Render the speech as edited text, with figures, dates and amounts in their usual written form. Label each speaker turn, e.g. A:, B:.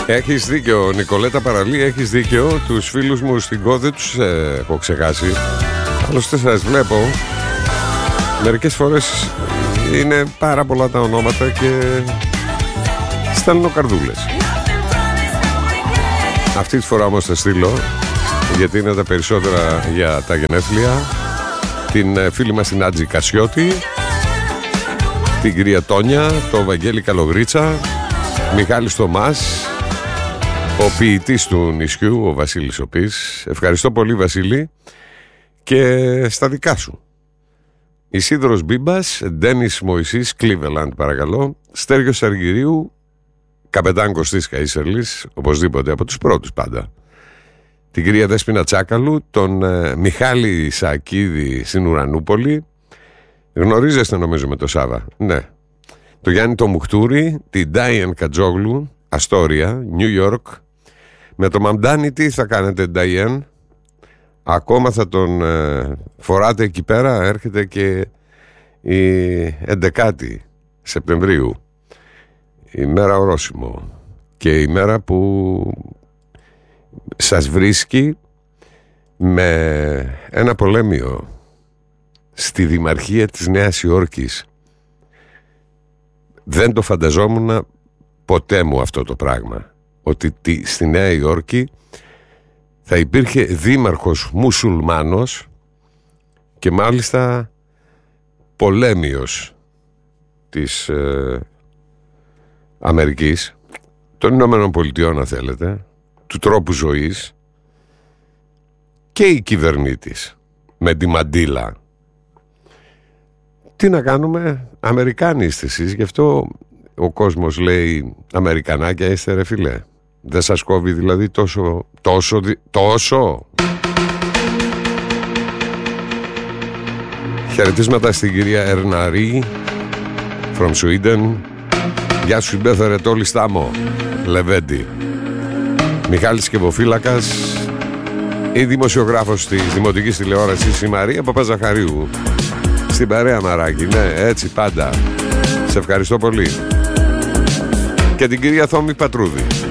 A: Έχεις δίκιο, Νικολέτα Παραλή, έχεις δίκιο. Τους φίλους μου στην ΚΟ δεν τους έχω ξεχάσει. Άλλωστε σας βλέπω. Μερικές φορές είναι πάρα πολλά τα ονόματα και στέλνω καρδούλες. Αυτή τη φορά όμως θα στείλω, γιατί είναι τα περισσότερα για τα γενέθλια, την φίλη μας την Άτζη Κασιώτη, την κυρία Τόνια, τον Βαγγέλη Καλογρίτσα, Μιχάλη Θωμάς, ο ποιητής του νησιού, ο Βασίλης Οπής. Ευχαριστώ πολύ, Βασίλη. Και στα δικά σου: Ισίδωρος Μπίμπας, Ντένις Μωυσής, Cleveland παρακαλώ, Στέργιος Αργυρίου, Καπετάν Κωστής Καΐσερλης, οπωσδήποτε από τους πρώτους πάντα, την κυρία Δέσποινα Τσάκαλου, τον Μιχάλη Σακίδη στην Ουρανούπολη. Γνωρίζεστε νομίζω με το Σάβα, ναι. Το Γιάννη το Μουχτούρη, την Ντάιεν Κατζόγλου, Αστόρια, New York. Με το Μαμντάνι τι θα κάνετε, Ντάιεν? Ακόμα θα τον φοράτε εκεί πέρα? Έρχεται και η 11η Σεπτεμβρίου, η μέρα ορόσημο, και η μέρα που σας βρίσκει με ένα πολέμιο στη Δημαρχία της Νέας Υόρκης. Δεν το φανταζόμουν ποτέ μου αυτό το πράγμα, ότι στη Νέα Υόρκη θα υπήρχε δήμαρχος μουσουλμάνος και μάλιστα πολέμιος της Αμερικής, των Ηνωμένων Πολιτειών αν θέλετε, του τρόπου ζωής, και η κυβερνήτης με τη μαντήλα. Τι να κάνουμε, Αμερικάνοι είστε εσείς, γι' αυτό ο κόσμος λέει Αμερικανάκια είστε ρε φίλε. Δεν σας κόβει δηλαδή τόσο. Χαιρετίσματα στην κυρία Ερναρή from Sweden. Γεια σου συμπέθερε τόλι Στάμο Λεβέντη. Μιχάλης Κεβοφύλακας, η δημοσιογράφος της Δημοτικής Τηλεόρασης, η Μαρία Παπαζαχαρίου. Στην παρέα Μαράκη, ναι, έτσι πάντα. Σε ευχαριστώ πολύ. Και την κυρία Θόμη Πατρούδη.